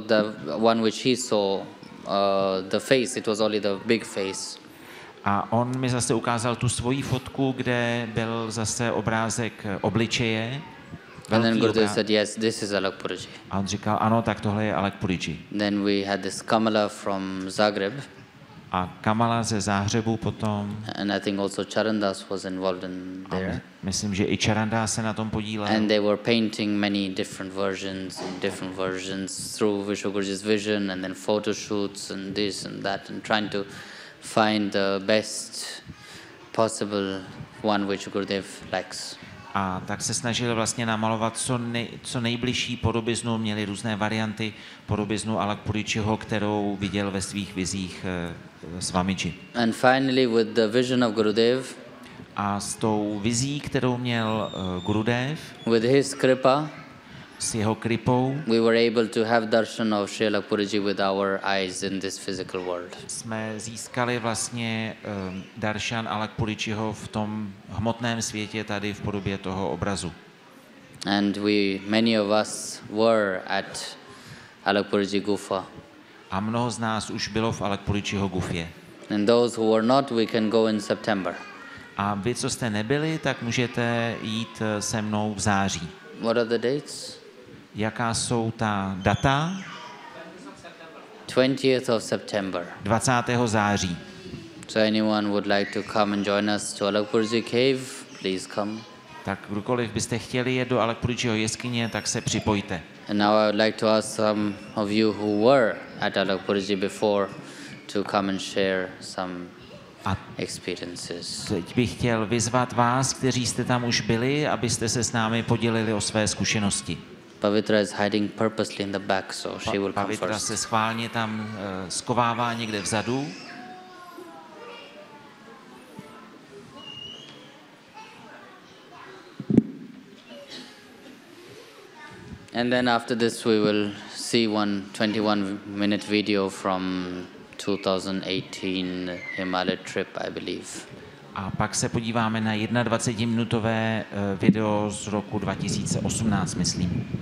the one which he saw, the face, it was only the big face. A on mi zase ukázal tu svoji fotku, kde byl zase obrázek obličeje. And then Gurudev said, yes, this is Alak Puruji. A on říkal, ano, tak tohle je Alak Puruji. Then we had this Kamala from Zagreb. A Kamala ze Záhřebu potom. And I think also Charandas was involved in there. Myslím, že i Charandas se na tom podílel. And they were painting many different versions through Vishnu Guruji's vision, and then photo shoots and this and that, and trying to find the best possible one which Gurudev likes. A tak se snažili vlastně namalovat co nejbližší podobiznu, měli různé varianty podobiznu Alak Purujiho, kterou viděl ve svých vizích Swamiji. And finally with the vision of Gurudev, a s tou vizí, kterou měl Gurudev, with his kripa, s jeho kripou, we were able to have darshan of Sri Alak Puruji with our eyes in this physical world. Jsme získali vlastně darshan Alak Purujiho v tom hmotném světě tady v podobě toho obrazu. And many of us were at Alak Puruji Gufa. A mnoho z nás už bylo v Alak Purujiho gufě. And those who were not, we can go in September. A vy, co jste nebyli, tak můžete jít se mnou v září. What are the dates? Jaká jsou ta data? 20th of September. 20. září. So anyone would like to come and join us to Alak Puruji cave, please come. Tak kdokoliv byste chtěli jet do Alak Purujiho jeskyně, tak se připojte. And now I would like to ask some of you who were at Alak Puruji before to come and share some experiences. Teď bych chtěl vyzvat vás, kteří jste tam už byli, abyste se s námi podělili o své zkušenosti. Pavitra is hiding purposely in the back, so she will come Pavitra first. se schválně tam skovává někde vzadu. And then after this we will see one 21-minute video from 2018 Himalaya trip, I believe. A pak se podíváme na 21-minutové video z roku 2018, myslím.